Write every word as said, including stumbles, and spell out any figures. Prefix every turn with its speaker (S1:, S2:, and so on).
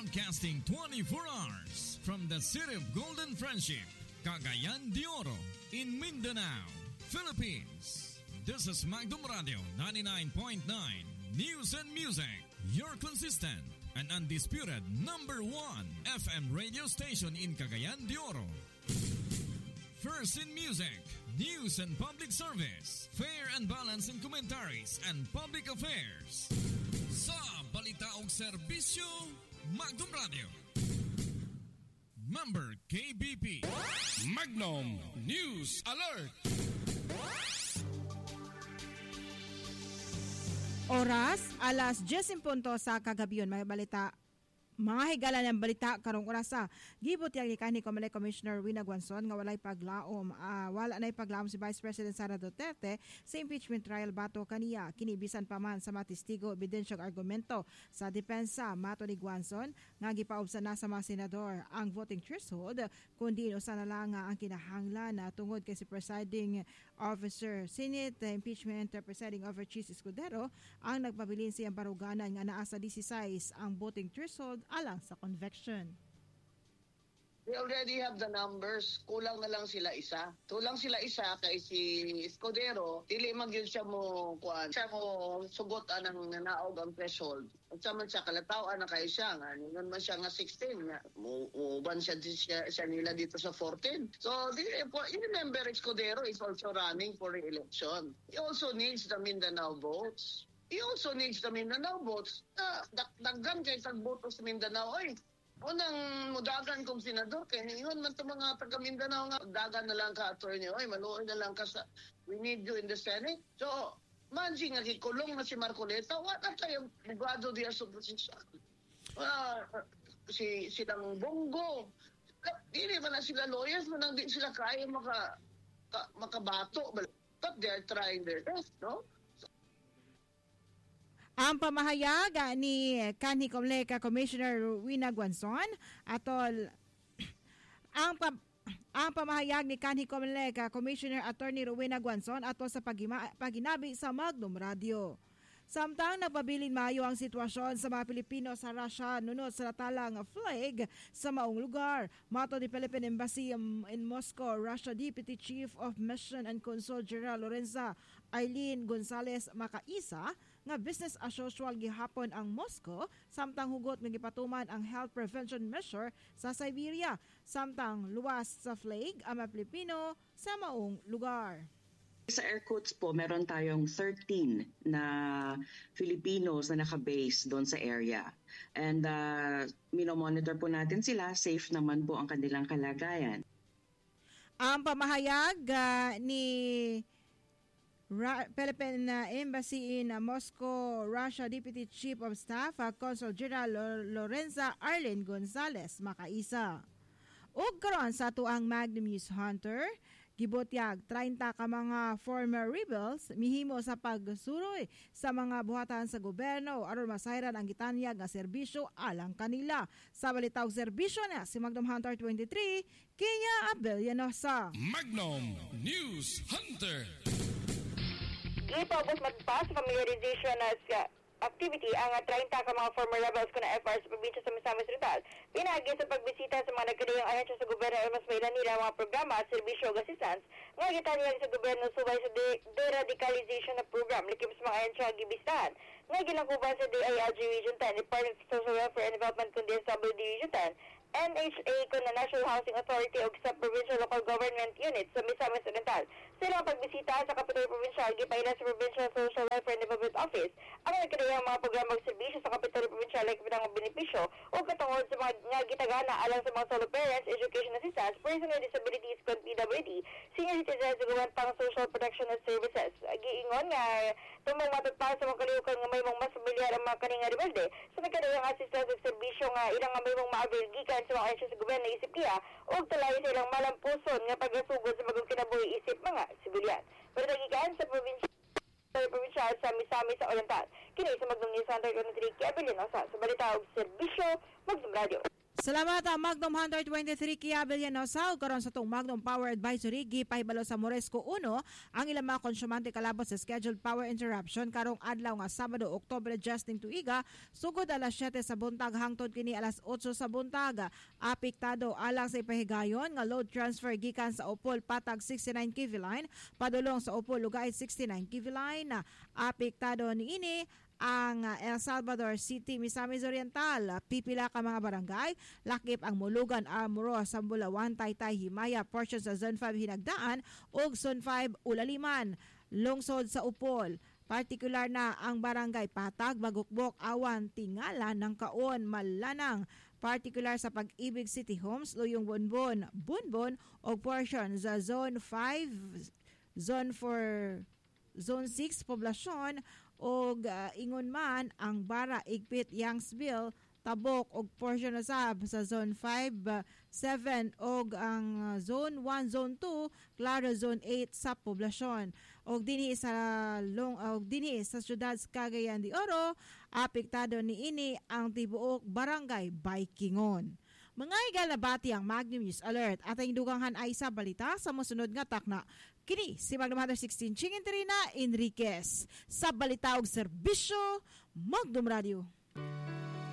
S1: Broadcasting twenty-four hours from the city of Golden Friendship, Cagayan de Oro, in Mindanao, Philippines. This is Magdum Radio ninety-nine point nine News and Music, your consistent and undisputed number one F M radio station in Cagayan de Oro. First in music, news and public service, fair and balanced in commentaries and public affairs. Sa balita og serbisyo, Magdum Radio. Member K B P.
S2: Magnum News Alert.
S3: Oras, alas diyes in punto sa kagabiyon. May balita. Mga higala ng balita karong orasa. Gibot yang ikan ni Comelec Commissioner Wina Guanzon nga walay paglaom. Uh, wala na paglaom si Vice President Sara Duterte sa impeachment trial bato kaniya. Kinibisan pa man sa matistigo, ebidensyang argumento sa depensa. Mato ni Guanzon nga gipaubsan na sa mga senador ang voting threshold kundi usa na lang ang kinahanglan na tungod kay si presiding officer Senate impeachment presiding officer Chis Escudero ang nagpabilin siyang baruganan nga naa sa sixteen ang voting threshold alang sa conviction.
S4: They already have the numbers. Kulang na lang sila isa. Kulang sila isa kay si Escudero. Dili man yun siya mo kuan. Siya mo sugot anang nanaog ang threshold. At sa man siya kalataw na kay siya nga. Ngan man siya nga sixteen nga. Uban siya, siya, siya nila dito sa fourteen. So, dili, remember Escudero is also running for re-election. He also needs the Mindanao votes. He also needs the Mindanao votes. Uh, daggan kay tagboto sa Mindanao. Ay, unang mudagan kong senador, kaya niyon man ito mga taga Mindanao nga, dagan na lang ka, attorney. Ay, maluoy na lang ka sa, we need you in the Senate. So, manji nga kikulong na si Marcoleta, wala tayong bugado diya sa posisyon. Uh, si, silang Bongo. Hindi man na sila lawyers, man di sila kaya maka, ka, makabato. But they're trying their best, no?
S3: Ang pamahayag ni kanhi Comelec Commissioner Wina Guanzon atol ang pa, ang pamahayag ni kanhi Comelec Commissioner Attorney Rowena Guanzon atol sa pagima, paginabi sa Magnum Radio. Samtang nagpabilin mayo ang sitwasyon sa mga Pilipino sa Russia nunod sa natalang flag sa maong lugar. Mato ni Philippine Embassy in Moscow, Russia Deputy Chief of Mission and Consul General Lorenza Eileen Gonzalez Macaisa nga business as usual gihapon ang Moscow samtang hugot nga gipatuman ang health prevention measure sa Siberia samtang luwas sa flag ang mga Pilipino sa maong lugar.
S5: Sa air quotes po, meron tayong thirteen na Filipinos na nakabase doon sa area. And uh, minomonitor po natin sila. Safe naman po ang kanilang kalagayan.
S3: Ang pamahayag uh, ni Ra- Philippine uh, Embassy in uh, Moscow, Russia Deputy Chief of Staff, uh, Consul General L- Lorenza Arlene Gonzalez Macaisa. Ug karon sa tuang Magnum News Hunter, gibotyag thirty ka mga former rebels mihimo sa pagsuroy sa mga buhatan sa gobyerno aron masayran ang gitanyag nga serbisyo alang kanila. Sa balitaw serbisyo na si Magnum Hunter twenty-three, Kenya Abellanosa.
S2: Magnum News Hunter.
S6: Ipabos magpas familiarization sa activity ang thirty ka mga former rebels ko na F R sa probinsya sa Misamis Rizal. Pinagi sa pagbisita sa mga nagkadayang ahensya sa gobyerno ay mas mailan nila mga programa at serbisyo o assistance nga gitanyag sa gobyerno subay sa de- deradicalization na program likip sa mga ahensya gibistahan nga ginangkuban sa D I L G Region ten, Department of Social Welfare and Development kundi S W D Region ten, N H A ko na National Housing Authority o sa Provincial Local Government Unit sa Misamis Oriental. Sa ilang pagbisita sa Kapitol Provincial, gipaila sa Provincial Social Welfare and Development Office ang nagkadayang mga programa og serbisyo sa Kapitol Provincial ay kapitang mga benepisyo o katungod sa mga nga gitagana alang sa mga solo parents, education assistance, personal disabilities kung P W D, senior citizens ug uban pang social protection and services. Giingon nga tumong matagpaw sa mga kalihukan nga may mga mas familiar ang mga kaninga rebelde sa nagkadayang assistance ug serbisyo nga ilang nga may mga maabil gikan sa mga ahensya sa gobyerno isip kiya ug talay sa ilang malampuson nga pagasugod sa bagong kinabuhi isip mga sibilyan. Pero nagikan sa probinsya sa probinsya sa Misamis sa Oriental. Kini sa Magnum News Hunter twenty-three, Kevin Linosa sa balita og serbisyo Magnum Radio.
S3: Salamat ang Magnum one twenty-three Kia Villanosa karon sa tong Magnum Power Advisory gipahibalo sa Moresco one ang ilang mga konsumante kalabot sa scheduled power interruption karong adlaw nga Sabado, Oktubre ning tuiga sugod alas siyete sa buntag hangtod kini alas otso sa buntag. Apektado alang sa ipahigayon nga load transfer gikan sa Opol patag sixty-nine K V line padulong sa Opol Lugay sixty-nine K V line. Apektado niini ang El Salvador City, Misamis Oriental, pipila ka mga barangay, lakip ang Mulugan, Armoros, Sambulawan, Taytay, Himaya, portion sa Zone five Hinagdaan, ug Zone five Ulaliman, lungsod sa Upol. Partikular na ang barangay Patag, Bagukbok, Awan, Tingala, ng Kaon, Malanang, partikular sa Pag-ibig City Homes, Luyong Bonbon, Bunbon, o portion sa Zone five, Zone four, Zone six, Poblasyon, og uh, ingon man ang Bara, Igpit, Youngsville, Tabok og portion na sab sa Zone five, uh, seven og ang uh, Zone one, Zone two, klaro Zone eight sa poblasyon. Og dinhi sa long og dinhi sa syudad sa Cagayan de Oro, apektado niini ang tibuok barangay Baikingon. Mga igal na bati ang Magnum News Alert at ang duganghan ay sa balita sa mosunod nga takna. Kini si Magnum one sixteen Chingin Terina Enriquez sa balita og serbisyo Magnum Radio.